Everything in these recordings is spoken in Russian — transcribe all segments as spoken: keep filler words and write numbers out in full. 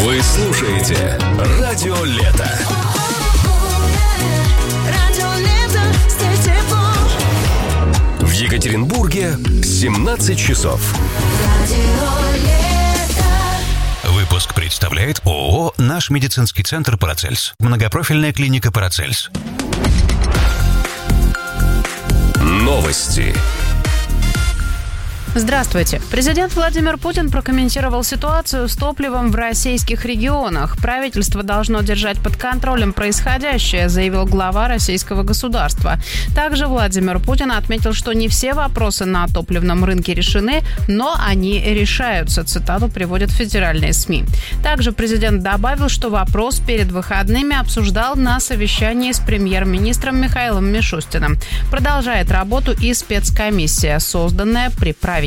Вы слушаете Радио Лето. В Екатеринбурге семнадцать часов. Выпуск представляет ООО «Наш медицинский центр Парацельс». Многопрофильная клиника Парацельс. Новости. Здравствуйте. Президент Владимир Путин прокомментировал ситуацию с топливом в российских регионах. Правительство должно держать под контролем происходящее, заявил глава российского государства. Также Владимир Путин отметил, что не все вопросы на топливном рынке решены, но они решаются. Цитату приводят федеральные СМИ. Также президент добавил, что вопрос перед выходными обсуждал на совещании с премьер-министром Михаилом Мишустиным. Продолжает работу и спецкомиссия, созданная при правительстве.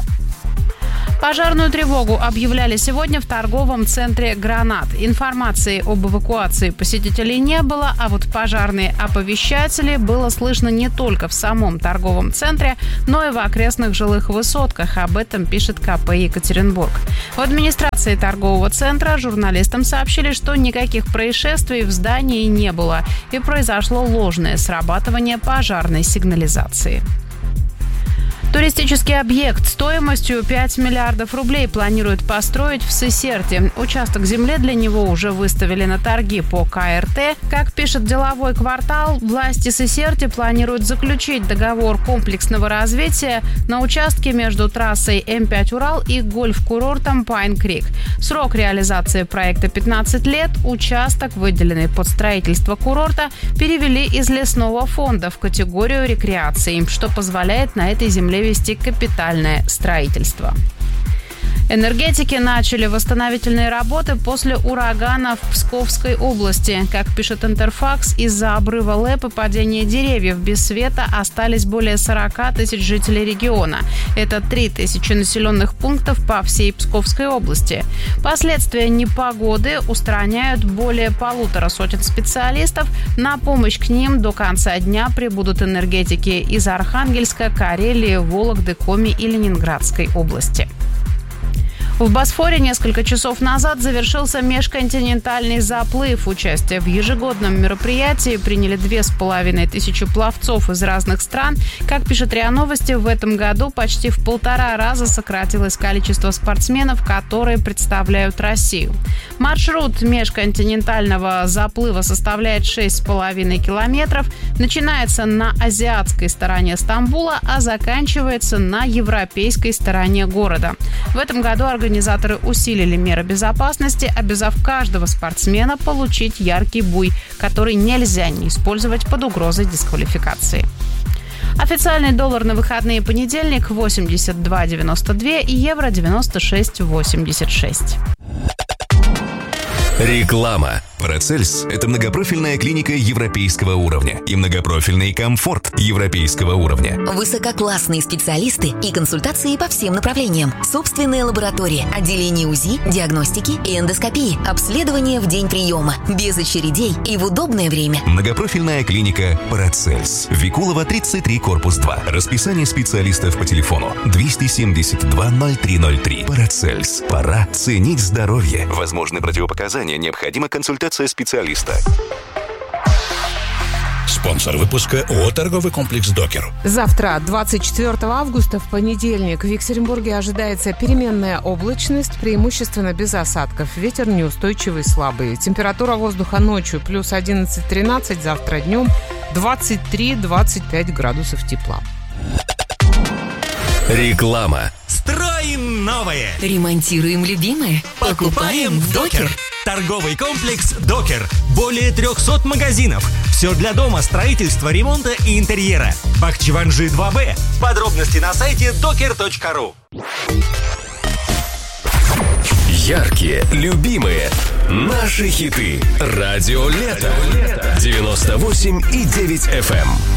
Пожарную тревогу объявляли сегодня в торговом центре «Гранат». Информации об эвакуации посетителей не было, а вот пожарные оповещатели было слышно не только в самом торговом центре, но и в окрестных жилых высотках. Об этом пишет ка пэ Екатеринбург. В администрации торгового центра журналистам сообщили, что никаких происшествий в здании не было и произошло ложное срабатывание пожарной сигнализации. Туристический объект стоимостью пять миллиардов рублей планируют построить в Сысерте. Участок земли для него уже выставили на торги по ка эр тэ. Как пишет «Деловой квартал», власти Сысерти планируют заключить договор комплексного развития на участке между трассой эм пять Урал и гольф-курортом Пайн-Крик. Срок реализации проекта пятнадцать лет. Участок, выделенный под строительство курорта, перевели из лесного фонда в категорию рекреации, что позволяет на этой земле вести капитальное строительство. Энергетики начали восстановительные работы после урагана в Псковской области. Как пишет Интерфакс, из-за обрыва ЛЭП и падения деревьев без света остались более сорок тысяч жителей региона. Это три тысячи населенных пунктов по всей Псковской области. Последствия непогоды устраняют более полутора сотен специалистов. На помощь к ним до конца дня прибудут энергетики из Архангельска, Карелии, Вологды, Коми и Ленинградской области. В Босфоре несколько часов назад завершился межконтинентальный заплыв. Участие в ежегодном мероприятии приняли две с половиной тысячи пловцов из разных стран. Как пишет РИА Новости, в этом году почти в полтора раза сократилось количество спортсменов, которые представляют Россию. Маршрут межконтинентального заплыва составляет шесть с половиной километров. Начинается на азиатской стороне Стамбула, а заканчивается на европейской стороне города. В этом году организация Организаторы усилили меры безопасности, обязав каждого спортсмена получить яркий буй, который нельзя не использовать под угрозой дисквалификации. Официальный доллар на выходные понедельник восемьдесят два девяносто два и евро девяносто шесть восемьдесят шесть. Реклама. Парацельс – это многопрофильная клиника европейского уровня и многопрофильный комфорт европейского уровня. Высококлассные специалисты и консультации по всем направлениям. Собственная лаборатория, отделение УЗИ, диагностики и эндоскопии, обследование в день приема, без очередей и в удобное время. Многопрофильная клиника Парацельс. Викулова, тридцать три, корпус два. Расписание специалистов по телефону двести семьдесят два ноль три ноль три. Парацельс. Пора ценить здоровье. Возможны противопоказания, необходима консультация специалиста. Спонсор выпуска ООО «Торговый комплекс Докер». Завтра, двадцать четвёртого августа, в понедельник, в Екатеринбурге ожидается переменная облачность, преимущественно без осадков. Ветер неустойчивый, слабый. Температура воздуха ночью плюс одиннадцать-тринадцать, завтра днем двадцать три - двадцать пять градусов тепла. Реклама. Строим новое. Ремонтируем любимое. Покупаем в Докер. Торговый комплекс «Докер». Более трехсот магазинов. Все для дома, строительства, ремонта и интерьера. Бахчеванжи два Б. Подробности на сайте докер точка ру. Яркие, любимые, наши хиты. Радио Лето. девяносто восемь и девять эф эм.